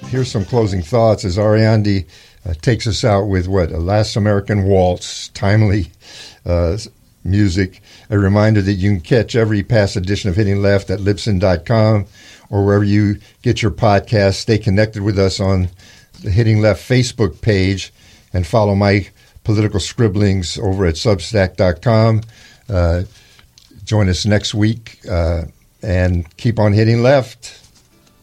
here's some closing thoughts as Ariandi takes us out with a Last American Waltz, timely music. A reminder that you can catch every past edition of Hitting Left at Libsyn.com or wherever you get your podcasts. Stay connected with us on the Hitting Left Facebook page and follow my political scribblings over at Substack.com. Join us next week and keep on hitting left.